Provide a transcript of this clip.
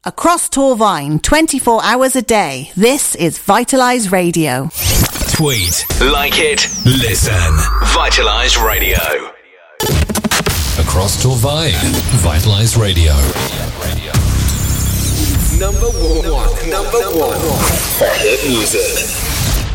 Across Torvine, 24 hours a day. This is Vitalise Radio. Tweet, like it, listen. Vitalise Radio. Across Torvine, Vitalise Radio. Number one. For hit music.